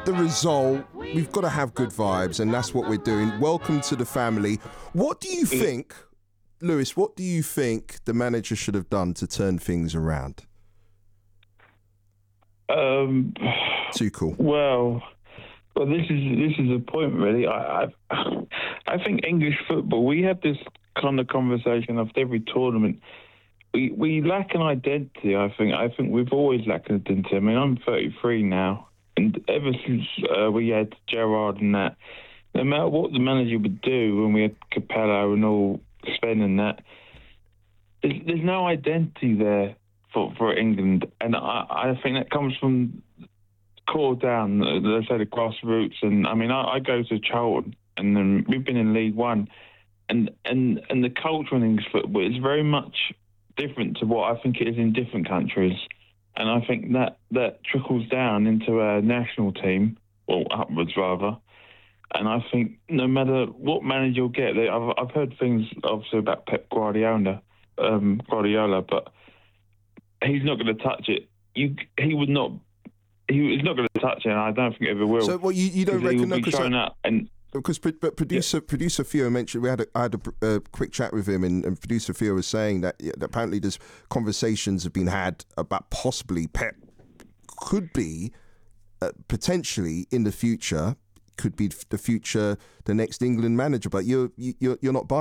despite the result, we've got to have good vibes, and that's what we're doing. Welcome to the family. What do you think, Lewis, what do you think the manager should have done to turn things around? Tuchel. Well, this is a point, really. I think English football, we have this kind of conversation after every tournament. We lack an identity, I think. I think we've always lacked an identity. I mean, I'm 33 now, and ever since we had Gerrard and that, no matter what the manager would do when we had Capello and all Sven and that, there's no identity there for England. And I think that comes from core down, let's say the grassroots. And I mean, I go to Charlton, and then we've been in League One, and the culture in English football is very much different to what I think it is in different countries. And I think that trickles down into our national team, or upwards rather. And I think no matter what manager you'll get, I've heard things obviously about Pep Guardiola, but he's not going to touch it. He's not going to touch it, and I don't think it ever will. So, well, you don't reckon? He'll be shown up and. Because producer Theo mentioned, I had a quick chat with him, and producer Theo was saying that apparently there's conversations have been had about possibly Pep could be potentially in the future, the next England manager, but you're not buying